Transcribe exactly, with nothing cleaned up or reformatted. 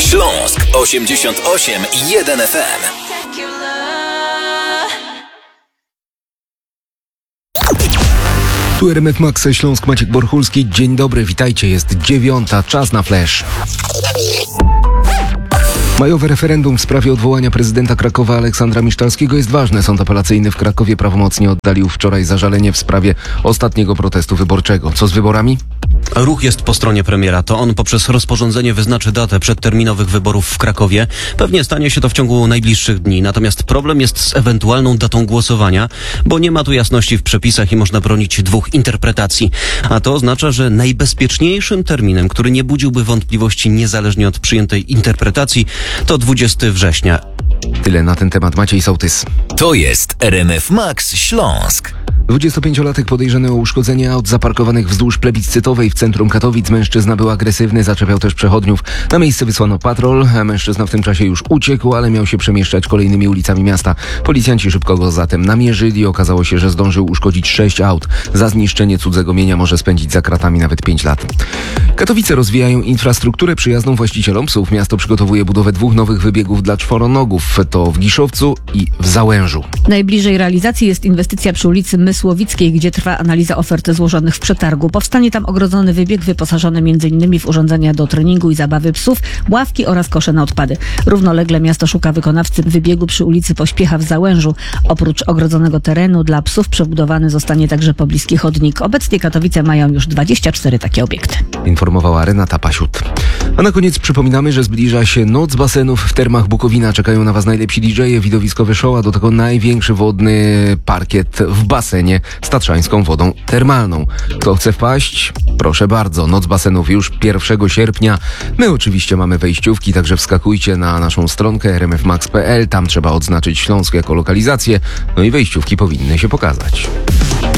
Śląsk osiemdziesiąt osiem i jeden F M. Tu R M F Max Śląsk, Maciek Borchulski. Dzień dobry, witajcie, jest dziewiąta, czas na flash. Majowe referendum w sprawie odwołania prezydenta Krakowa Aleksandra Misztalskiego jest ważne. Sąd apelacyjny w Krakowie prawomocnie oddalił wczoraj zażalenie w sprawie ostatniego protestu wyborczego. Co z wyborami? Ruch jest po stronie premiera. To on poprzez rozporządzenie wyznaczy datę przedterminowych wyborów w Krakowie. Pewnie stanie się to w ciągu najbliższych dni. Natomiast problem jest z ewentualną datą głosowania, bo nie ma tu jasności w przepisach i można bronić dwóch interpretacji. A to oznacza, że najbezpieczniejszym terminem, który nie budziłby wątpliwości niezależnie od przyjętej interpretacji, to dwudziestego września. Tyle na ten temat. Maciej Sołtys. To jest R M F Max Śląsk. dwudziestopięciolatek podejrzany o uszkodzenie aut zaparkowanych wzdłuż plebiscytowej w centrum Katowic. Mężczyzna był agresywny, zaczepiał też przechodniów. Na miejsce wysłano patrol, a mężczyzna w tym czasie już uciekł, ale miał się przemieszczać kolejnymi ulicami miasta. Policjanci szybko go zatem namierzyli. Okazało się, że zdążył uszkodzić sześć aut. Za zniszczenie cudzego mienia może spędzić za kratami nawet pięć lat. Katowice rozwijają infrastrukturę przyjazną właścicielom psów. Miasto przygotowuje budowę dwóch nowych wybiegów dla czworonogów. To w Giszowcu i w Załężu. Najbliżej realizacji jest inwestycja przy ulicy Mysłowickiej, gdzie trwa analiza ofert złożonych w przetargu. Powstanie tam ogrodzony wybieg wyposażony m.in. w urządzenia do treningu i zabawy psów, ławki oraz kosze na odpady. Równolegle miasto szuka wykonawcy wybiegu przy ulicy Pośpiecha w Załężu. Oprócz ogrodzonego terenu dla psów przebudowany zostanie także pobliski chodnik. Obecnie Katowice mają już dwadzieścia cztery takie obiekty. Informowała Renata Pasiut. A na koniec przypominamy, że zbliża się Noc Basenów w Termach Bukowina. Czekają na Was najlepsi didżeje, widowiskowe show, a do tego największy wodny parkiet w basenie z tatrzańską wodą termalną. Kto chce wpaść? Proszę bardzo. Noc Basenów już pierwszego sierpnia. My oczywiście mamy wejściówki, także wskakujcie na naszą stronkę r m f max kropka p l. Tam trzeba odznaczyć Śląsk jako lokalizację. No i wejściówki powinny się pokazać.